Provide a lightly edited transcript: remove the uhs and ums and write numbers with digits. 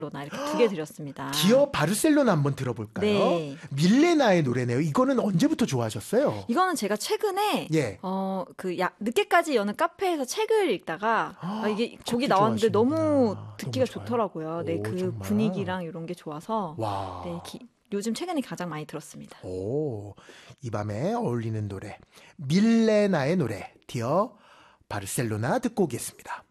이렇게 두 개 드렸습니다. 디어 바르셀로나 한번 들어볼까요? 네. 밀레나의 노래네요. 이거는 언제부터 좋아하셨어요? 이거는 제가 최근에 예. 늦게까지 여는 카페에서 책을 읽다가 이게 책도 곡이 나왔는데 너무 좋아하시는구나. 듣기가 너무 좋아요. 좋더라고요. 네, 오, 그 정말? 분위기랑 이런 게 좋아서 와. 네, 요즘 최근에 가장 많이 들었습니다. 오, 이 밤에 어울리는 노래 밀레나의 노래 디어 바르셀로나 듣고 오겠습니다.